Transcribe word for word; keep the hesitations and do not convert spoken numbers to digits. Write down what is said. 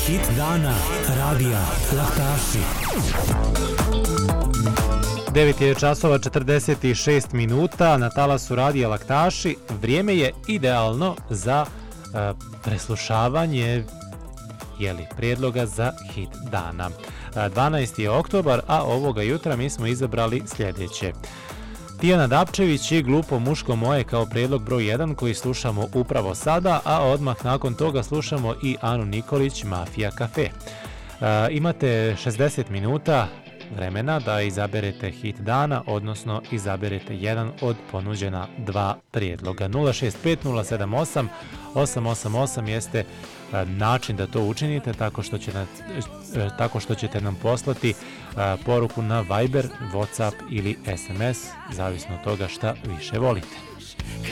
Hit dana radija Laktaši. devet je časova četrdeset šest minuta na talasu radija Laktaši. Vrijeme je idealno za uh, preslušavanje jeli, prijedloga za hit dana. Uh, dvanaesti je oktobar, a ovoga jutra mi smo izabrali sljedeće. Tijana Dapčević i Glupo muško moje kao prijedlog broj jedan koji slušamo upravo sada, a odmah nakon toga slušamo i Anu Nikolić, Mafija kafe. E, imate šezdeset minuta vremena da izaberete hit dana, odnosno izaberete jedan od ponuđena dva prijedloga. nula šest pet nula sedam osam osam osam osam jeste način da to učinite tako što, će na, tako što ćete nam poslati a, poruku na Viber, WhatsApp ili es em es, zavisno od toga šta više volite.